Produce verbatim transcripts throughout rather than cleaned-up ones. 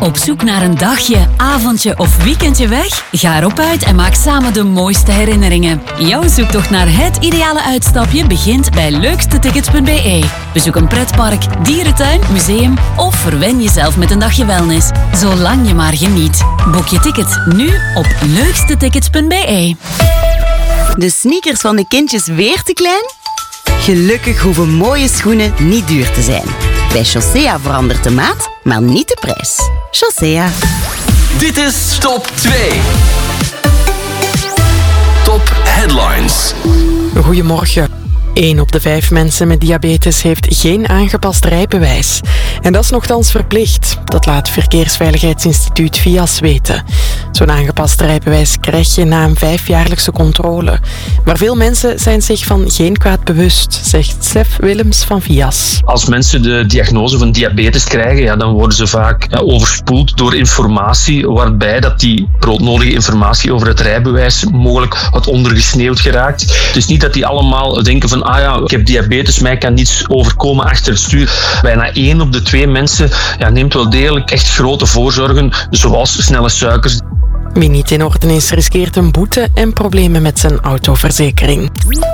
Op zoek naar een dagje, avondje of weekendje weg? Ga erop uit en maak samen de mooiste herinneringen. Jouw zoektocht naar het ideale uitstapje begint bij leukstetickets punt b e. Bezoek een pretpark, dierentuin, museum of verwen jezelf met een dagje wellness. Zolang je maar geniet. Boek je ticket nu op leukstetickets punt b e. De sneakers van de kindjes weer te klein? Gelukkig hoeven mooie schoenen niet duur te zijn. Bij Chaussea verandert de maat, maar niet de prijs. Chaussea. Dit is Top twee. Top Headlines. Goedemorgen. één op de vijf mensen met diabetes heeft geen aangepast rijbewijs. En dat is nochtans verplicht. Dat laat Verkeersveiligheidsinstituut V I A S weten. Zo'n aangepast rijbewijs krijg je na een vijfjaarlijkse controle. Maar veel mensen zijn zich van geen kwaad bewust, zegt Stef Willems van V I A S. Als mensen de diagnose van diabetes krijgen, ja, dan worden ze vaak ja, overspoeld door informatie, waarbij dat die broodnodige informatie over het rijbewijs mogelijk wat ondergesneeuwd geraakt. Het is niet dat die allemaal denken van ah ja, ik heb diabetes, mij kan niets overkomen achter het stuur. Bijna één op de twee mensen ja, neemt wel degelijk echt grote voorzorgen, zoals snelle suikers. Wie niet in orde is, riskeert een boete en problemen met zijn autoverzekering.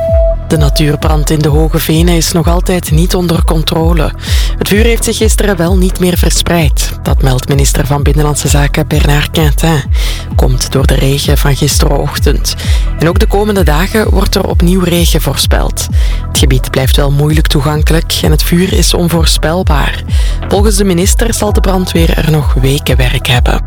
De natuurbrand in de Hoge Venen is nog altijd niet onder controle. Het vuur heeft zich gisteren wel niet meer verspreid. Dat meldt minister van Binnenlandse Zaken Bernard Quintin. Komt door de regen van gisterenochtend. En ook de komende dagen wordt er opnieuw regen voorspeld. Het gebied blijft wel moeilijk toegankelijk en het vuur is onvoorspelbaar. Volgens de minister zal de brandweer er nog weken werk hebben.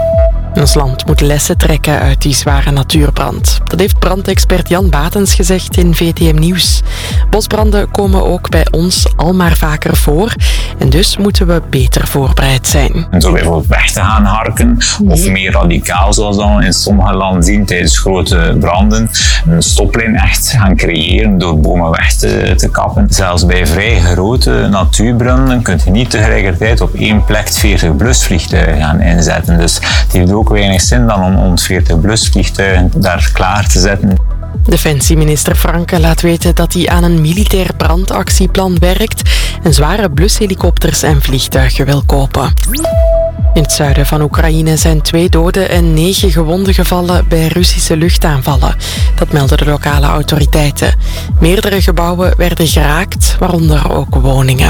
Ons land moet lessen trekken uit die zware natuurbrand. Dat heeft brandexpert Jan Batens gezegd in V T M Nieuws. Bosbranden komen ook bij ons al maar vaker voor en dus moeten we beter voorbereid zijn. Door bijvoorbeeld weg te gaan harken of meer radicaal, zoals dan in sommige landen zien tijdens grote branden, een stoplijn echt gaan creëren door bomen weg te, te kappen. Zelfs bij vrij grote natuurbranden kun je niet tegelijkertijd op één plek veertig blusvliegtuigen gaan inzetten. Dus het heeft ook weinig zin dan om ons veertig blusvliegtuigen daar klaar te zetten. Defensieminister Franke laat weten dat hij aan een militair brandactieplan werkt en zware blushelikopters en vliegtuigen wil kopen. In het zuiden van Oekraïne zijn twee doden en negen gewonden gevallen bij Russische luchtaanvallen. Dat melden de lokale autoriteiten. Meerdere gebouwen werden geraakt, waaronder ook woningen.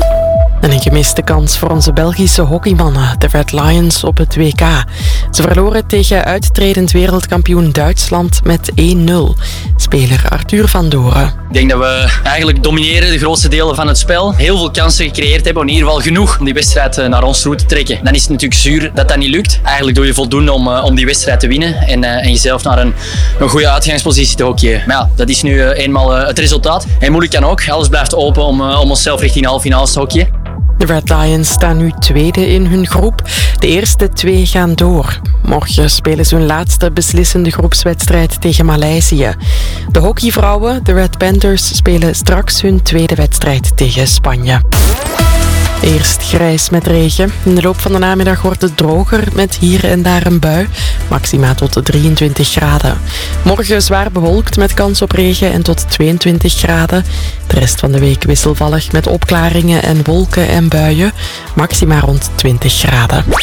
En een gemiste kans voor onze Belgische hockeymannen, de Red Lions, op het W K. Ze verloren tegen uittredend wereldkampioen Duitsland met één nul. Speler Arthur van Doren. Ik denk dat we eigenlijk domineren de grootste delen van het spel. Heel veel kansen gecreëerd hebben, in ieder geval genoeg om die wedstrijd naar ons toe te trekken. Dan is het natuurlijk zuur dat dat niet lukt. Eigenlijk doe je voldoende om, om die wedstrijd te winnen en, uh, en jezelf naar een, een goede uitgangspositie te hockeyen. Maar ja, dat is nu uh, eenmaal uh, het resultaat. En moeilijk kan ook. Alles blijft open om, uh, om onszelf richting de halve finales te hockeyen. De Red Lions staan nu tweede in hun groep. De eerste twee gaan door. Morgen spelen ze hun laatste beslissende groepswedstrijd tegen Maleisië. De hockeyvrouwen, de Red Panthers, spelen straks hun tweede wedstrijd tegen Spanje. Eerst grijs met regen. In de loop van de namiddag wordt het droger met hier en daar een bui. Maxima tot drieëntwintig graden. Morgen zwaar bewolkt met kans op regen en tot tweeëntwintig graden. De rest van de week wisselvallig met opklaringen en wolken en buien. Maxima rond twintig graden.